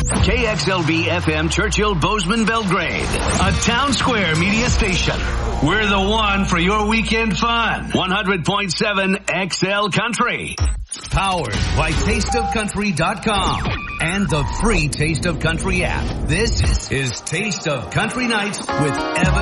KXLB FM Churchill Bozeman Belgrade, a Town Square media station. We're the one for your weekend fun. 100.7 XL Country. Powered by tasteofcountry.com and the free Taste of Country app. This is Taste of Country Nights with Evan